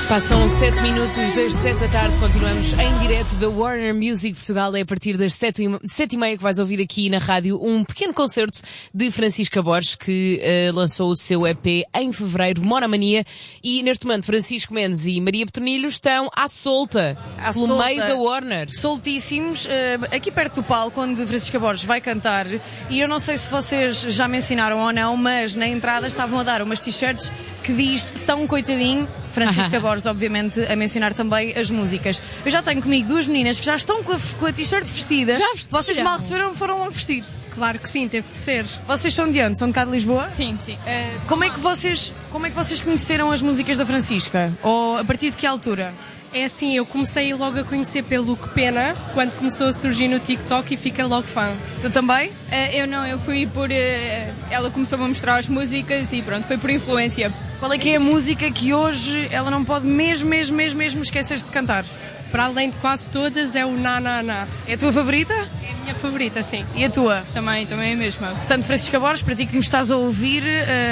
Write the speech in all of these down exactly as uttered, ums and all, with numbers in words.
Passam sete minutos das sete da tarde, continuamos em direto da Warner Music Portugal. É a partir das sete e meia que vais ouvir aqui na rádio um pequeno concerto de Francisca Borges, que uh, lançou o seu E P em fevereiro, Monomania, e neste momento Francisco Mendes e Maria Petronilho estão à solta, à pelo solta, meio da Warner. Soltíssimos, uh, aqui perto do palco, onde Francisca Borges vai cantar, e eu não sei se vocês já mencionaram ou não, mas na entrada estavam a dar umas t-shirts que diz tão coitadinho Francisca Borges, obviamente, a mencionar também as músicas. Eu já tenho comigo duas meninas que já estão com a, com a t-shirt vestida. Já vestiram? Vocês mal receberam, foram logo vestidos. Claro que sim, teve de ser. Vocês são de onde? São de cá de Lisboa? Sim, sim. Uh, como, é que vocês, como é que vocês conheceram as músicas da Francisca? Ou a partir de que altura? É assim, eu comecei logo a conhecer pelo Que Pena, quando começou a surgir no TikTok, e fiquei logo fã. Tu também? Uh, eu não, eu fui por... Uh, ela começou a mostrar as músicas e pronto, foi por influência. Qual é que é a música que hoje ela não pode mesmo, mesmo, mesmo, mesmo esquecer-se de cantar? Para além de quase todas, é o Na Na Na. É a tua favorita? É a minha favorita, sim. E a tua? Também, também é a mesma. Portanto, Francisca Borges, para ti que me estás a ouvir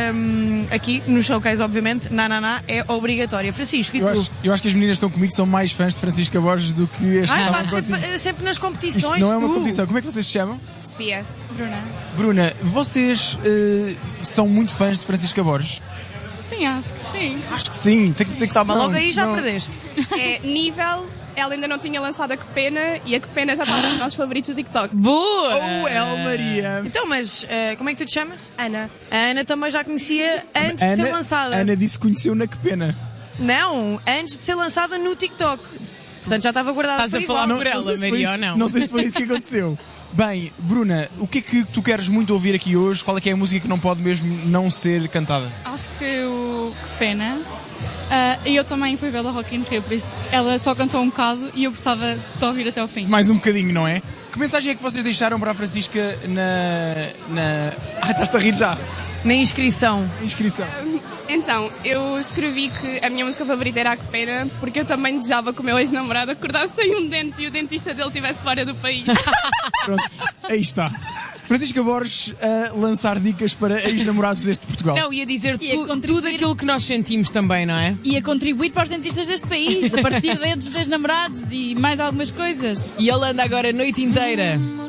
um, aqui no showcase, obviamente, Na Na Na é obrigatória. Francisco, e eu tu? Acho, eu acho que as meninas que estão comigo são mais fãs de Francisca Borges do que as que Ai, estavam pá, contigo. sempre, sempre nas competições. Isto não é uma tu. competição. Como é que vocês se chamam? Sofia. Bruna. Bruna, vocês uh, são muito fãs de Francisca Borges? Sim, acho que sim. Acho que sim, tem que ser que Toma, são, logo aí já senão... perdeste. É nível... Ela ainda não tinha lançado a Que Pena e a Que Pena já está nos nossos favoritos do TikTok. Boa! Oh, El Maria! Então, mas uh, como é que tu te chamas? Ana. A Ana também já conhecia antes Ana, de ser lançada. Ana disse que conheceu na Que Pena. Não, antes de ser lançada no TikTok. Portanto, já estava guardada. Estás a falar igual. por ela, sei se foi Maria, isso- ou não? Não sei se foi isso que aconteceu. Bem, Bruna, o que é que tu queres muito ouvir aqui hoje? Qual é que é a música que não pode mesmo não ser cantada? Acho que o Que Pena. Uh, e eu também fui vê-la Rock in Rio, por isso ela só cantou um bocado e eu precisava de ouvir até ao fim. Mais um bocadinho, não é? Que mensagem é que vocês deixaram para a Francisca na... na... Ah, estás-te a rir já. Na inscrição. Inscrição. Então, eu escrevi que a minha música favorita era a Que Pena, porque eu também desejava que o meu ex-namorado acordasse sem um dente e o dentista dele estivesse fora do país. Pronto, aí está. Francisca Borges a lançar dicas para ex-namorados deste Portugal. Não, ia dizer Ia tu, contribuir- tudo aquilo que nós sentimos também, não é? E a contribuir para os dentistas deste país, a partir de dentes dos namorados e mais algumas coisas. E ele anda agora a noite inteira